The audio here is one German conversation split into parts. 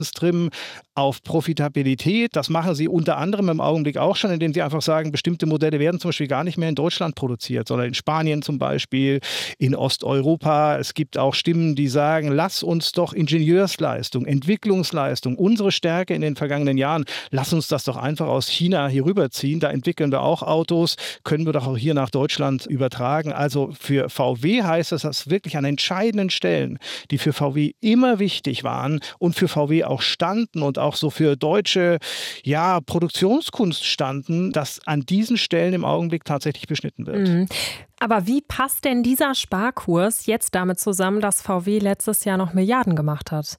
trimmen auf Profitabilität. Das machen sie unter anderem im Augenblick auch schon, indem sie einfach sagen, bestimmte Modelle werden zum Beispiel gar nicht mehr in Deutschland produziert, sondern in Spanien zum Beispiel, in Osteuropa. Es gibt auch Stimmen, die sagen, lass uns doch Ingenieursleistung, Entwicklungsleistung, unsere Stärke in den vergangenen Jahren, lass uns das doch einfach aus China hier rüberziehen. Da entwickeln wir auch Autos, können wir doch auch hier nach Deutschland übertragen. Also für VW heißt das, dass wirklich an entscheidenden Stellen, die für VW immer wichtig waren und für VW auch standen und auch so für deutsche Produktionskunst standen, dass an diesen Stellen im Augenblick tatsächlich beschnitten wird. Mhm. Aber wie passt denn dieser Sparkurs jetzt damit zusammen, dass VW letztes Jahr noch Milliarden gemacht hat?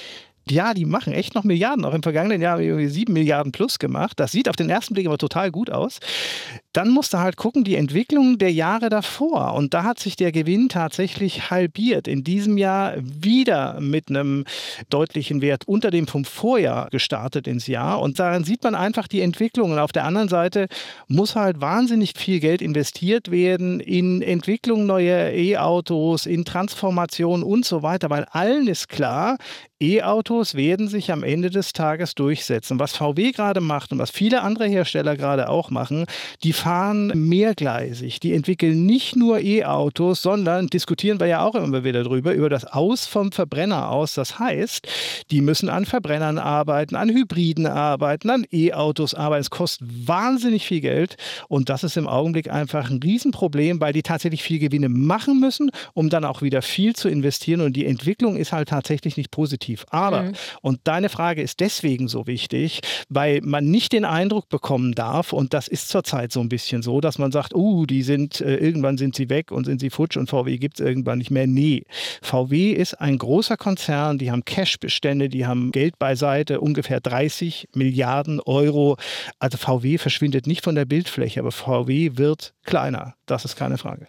Ja, die machen echt noch Milliarden. Auch im vergangenen Jahr haben wir 7 Milliarden plus gemacht. Das sieht auf den ersten Blick aber total gut aus. Dann musst du halt gucken, die Entwicklung der Jahre davor. Und da hat sich der Gewinn tatsächlich halbiert. In diesem Jahr wieder mit einem deutlichen Wert unter dem vom Vorjahr gestartet ins Jahr. Und daran sieht man einfach die Entwicklung. Und auf der anderen Seite muss halt wahnsinnig viel Geld investiert werden in Entwicklung neuer E-Autos, in Transformation und so weiter. Weil allen ist klar, E-Autos werden sich am Ende des Tages durchsetzen. Was VW gerade macht und was viele andere Hersteller gerade auch machen, die fahren mehrgleisig. Die entwickeln nicht nur E-Autos, sondern, diskutieren wir ja auch immer wieder drüber, über das Aus vom Verbrenner aus. Das heißt, die müssen an Verbrennern arbeiten, an Hybriden arbeiten, an E-Autos arbeiten. Es kostet wahnsinnig viel Geld und das ist im Augenblick einfach ein Riesenproblem, weil die tatsächlich viel Gewinne machen müssen, um dann auch wieder viel zu investieren und die Entwicklung ist halt tatsächlich nicht positiv. Aber, und deine Frage ist deswegen so wichtig, weil man nicht den Eindruck bekommen darf, und das ist zurzeit so ein bisschen so, dass man sagt, die sind, irgendwann sind sie weg und sind sie futsch und VW gibt es irgendwann nicht mehr. Nee, VW ist ein großer Konzern, die haben Cashbestände, die haben Geld beiseite, ungefähr 30 Milliarden Euro. Also VW verschwindet nicht von der Bildfläche, aber VW wird kleiner. Das ist keine Frage.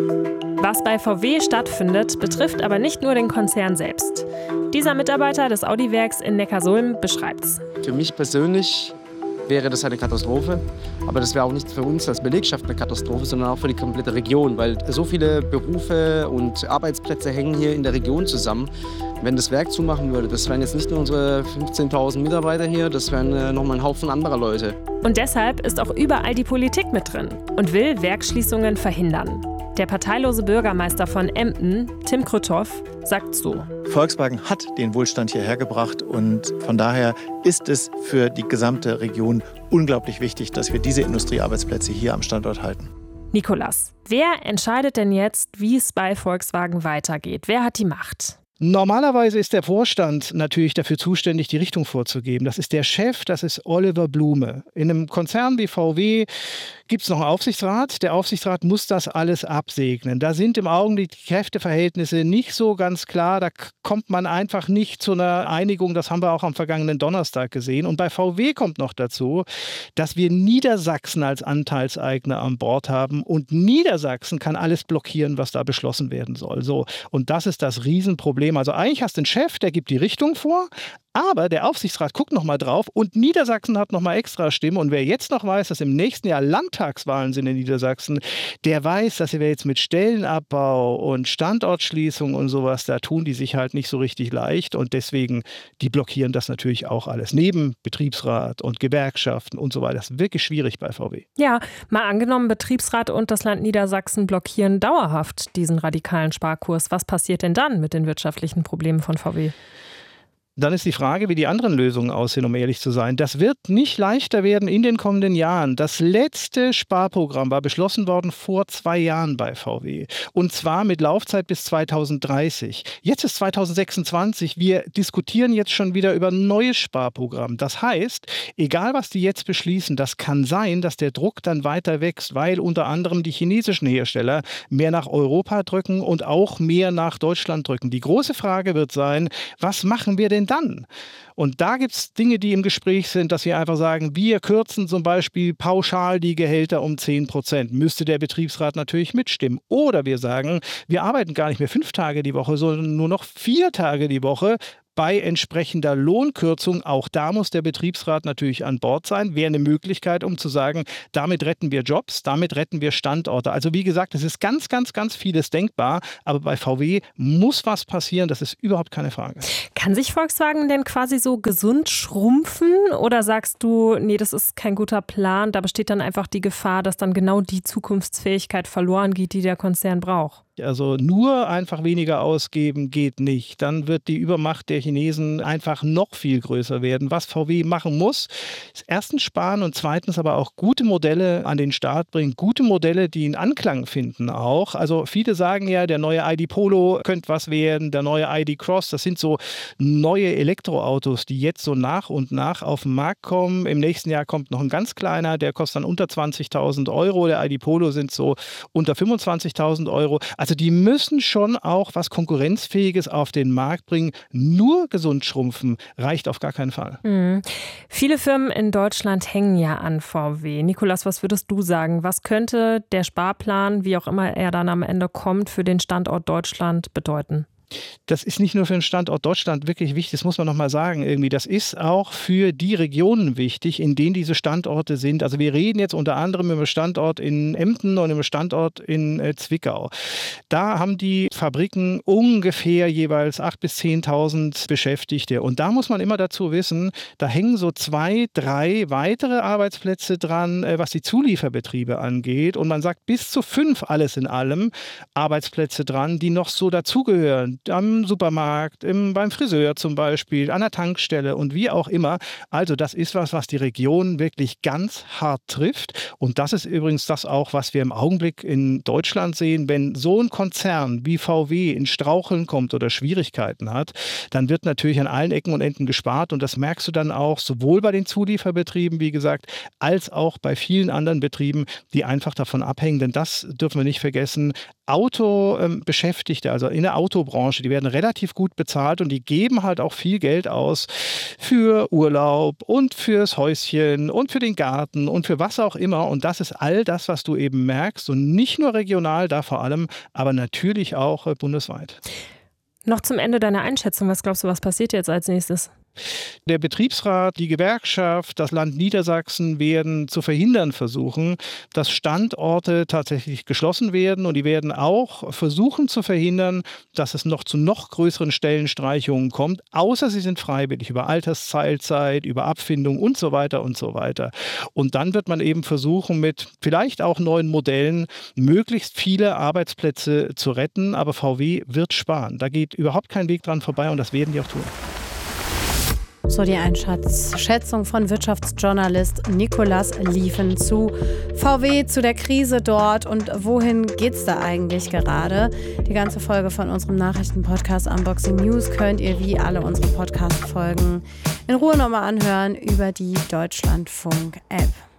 Was bei VW stattfindet, betrifft aber nicht nur den Konzern selbst. Dieser Mitarbeiter des Audi-Werks in Neckarsulm beschreibt's. Für mich persönlich wäre das eine Katastrophe. Aber das wäre auch nicht für uns als Belegschaft eine Katastrophe, sondern auch für die komplette Region. Weil so viele Berufe und Arbeitsplätze hängen hier in der Region zusammen. Wenn das Werk zumachen würde, das wären jetzt nicht nur unsere 15.000 Mitarbeiter hier, das wären nochmal ein Haufen anderer Leute. Und deshalb ist auch überall die Politik mit drin und will Werksschließungen verhindern. Der parteilose Bürgermeister von Emden, Tim Krüthoff, sagt so: Volkswagen hat den Wohlstand hierher gebracht und von daher ist es für die gesamte Region unglaublich wichtig, dass wir diese Industriearbeitsplätze hier am Standort halten. Nikolas, wer entscheidet denn jetzt, wie es bei Volkswagen weitergeht? Wer hat die Macht? Normalerweise ist der Vorstand natürlich dafür zuständig, die Richtung vorzugeben. Das ist der Chef, das ist Oliver Blume. In einem Konzern wie VW gibt es noch einen Aufsichtsrat. Der Aufsichtsrat muss das alles absegnen. Da sind im Augenblick die Kräfteverhältnisse nicht so ganz klar. Da kommt man einfach nicht zu einer Einigung. Das haben wir auch am vergangenen Donnerstag gesehen. Und bei VW kommt noch dazu, dass wir Niedersachsen als Anteilseigner an Bord haben. Und Niedersachsen kann alles blockieren, was da beschlossen werden soll. So. Und das ist das Riesenproblem. Also eigentlich hast du einen Chef, der gibt die Richtung vor, aber der Aufsichtsrat guckt noch mal drauf und Niedersachsen hat noch mal extra Stimme. Und wer jetzt noch weiß, dass im nächsten Jahr Landtagswahlen sind in Niedersachsen, der weiß, dass wir jetzt mit Stellenabbau und Standortschließung und sowas, da tun die sich halt nicht so richtig leicht. Und deswegen, die blockieren das natürlich auch alles. Neben Betriebsrat und Gewerkschaften und so weiter. Das ist wirklich schwierig bei VW. Ja, mal angenommen, Betriebsrat und das Land Niedersachsen blockieren dauerhaft diesen radikalen Sparkurs. Was passiert denn dann mit den wirtschaftlichen Problemen von VW? Dann ist die Frage, wie die anderen Lösungen aussehen, um ehrlich zu sein. Das wird nicht leichter werden in den kommenden Jahren. Das letzte Sparprogramm war beschlossen worden vor 2 Jahren bei VW. Und zwar mit Laufzeit bis 2030. Jetzt ist 2026. Wir diskutieren jetzt schon wieder über ein neues Sparprogramm. Das heißt, egal was die jetzt beschließen, das kann sein, dass der Druck dann weiter wächst, weil unter anderem die chinesischen Hersteller mehr nach Europa drücken und auch mehr nach Deutschland drücken. Die große Frage wird sein, was machen wir denn dann? Und da gibt es Dinge, die im Gespräch sind, dass wir einfach sagen, wir kürzen zum Beispiel pauschal die Gehälter um 10%. Müsste der Betriebsrat natürlich mitstimmen. Oder wir sagen, wir arbeiten gar nicht mehr 5 Tage die Woche, sondern nur noch 4 Tage die Woche. bei entsprechender Lohnkürzung. Auch da muss der Betriebsrat natürlich an Bord sein. Wäre eine Möglichkeit, um zu sagen, damit retten wir Jobs, damit retten wir Standorte. Also wie gesagt, es ist ganz, ganz, ganz vieles denkbar. Aber bei VW muss was passieren. Das ist überhaupt keine Frage. Kann sich Volkswagen denn quasi so gesund schrumpfen? Oder sagst du, nee, das ist kein guter Plan. Da besteht dann einfach die Gefahr, dass dann genau die Zukunftsfähigkeit verloren geht, die der Konzern braucht? Also nur einfach weniger ausgeben geht nicht. Dann wird die Übermacht der Chinesen einfach noch viel größer werden. Was VW machen muss, ist erstens sparen und zweitens aber auch gute Modelle an den Start bringen. Gute Modelle, die einen Anklang finden auch. Also viele sagen ja, der neue ID Polo könnte was werden, der neue ID Cross. Das sind so neue Elektroautos, die jetzt so nach und nach auf den Markt kommen. Im nächsten Jahr kommt noch ein ganz kleiner, der kostet dann unter 20.000 €. Der ID Polo sind so unter 25.000 €. Also die müssen schon auch was Konkurrenzfähiges auf den Markt bringen. Nur gesund schrumpfen reicht auf gar keinen Fall. Viele Firmen in Deutschland hängen ja an VW. Nikolas, was würdest du sagen? Was könnte der Sparplan, wie auch immer er dann am Ende kommt, für den Standort Deutschland bedeuten? Das ist nicht nur für den Standort Deutschland wirklich wichtig, das muss man nochmal sagen irgendwie. Das ist auch für die Regionen wichtig, in denen diese Standorte sind. Also wir reden jetzt unter anderem über den Standort in Emden und über den Standort in Zwickau. Da haben die Fabriken ungefähr jeweils 8.000 bis 10.000 Beschäftigte. Und da muss man immer dazu wissen, da hängen so 2, 3 weitere Arbeitsplätze dran, was die Zulieferbetriebe angeht. Und man sagt bis zu 5 alles in allem Arbeitsplätze dran, die noch so dazugehören. Am Supermarkt, beim Friseur zum Beispiel, an der Tankstelle und wie auch immer. Also das ist was die Region wirklich ganz hart trifft. Und das ist übrigens das auch, was wir im Augenblick in Deutschland sehen. Wenn so ein Konzern wie VW in Straucheln kommt oder Schwierigkeiten hat, dann wird natürlich an allen Ecken und Enden gespart. Und das merkst du dann auch sowohl bei den Zulieferbetrieben, wie gesagt, als auch bei vielen anderen Betrieben, die einfach davon abhängen. Denn das dürfen wir nicht vergessen. Autobeschäftigte, also in der Autobranche, die werden relativ gut bezahlt und die geben halt auch viel Geld aus für Urlaub und fürs Häuschen und für den Garten und für was auch immer. Und das ist all das, was du eben merkst und nicht nur regional, da vor allem, aber natürlich auch bundesweit. Noch zum Ende deiner Einschätzung, was glaubst du, was passiert jetzt als nächstes? Der Betriebsrat, die Gewerkschaft, das Land Niedersachsen werden zu verhindern versuchen, dass Standorte tatsächlich geschlossen werden. Und die werden auch versuchen zu verhindern, dass es noch zu noch größeren Stellenstreichungen kommt, außer sie sind freiwillig über Altersteilzeit, über Abfindung und so weiter und so weiter. Und dann wird man eben versuchen, mit vielleicht auch neuen Modellen möglichst viele Arbeitsplätze zu retten. Aber VW wird sparen. Da geht überhaupt kein Weg dran vorbei und das werden die auch tun. So die Einschätzung von Wirtschaftsjournalist Nikolas Lieven zu VW, zu der Krise dort und wohin geht's da eigentlich gerade? Die ganze Folge von unserem Nachrichtenpodcast Unboxing News könnt ihr wie alle unsere Podcast-Folgen in Ruhe nochmal anhören über die Deutschlandfunk-App.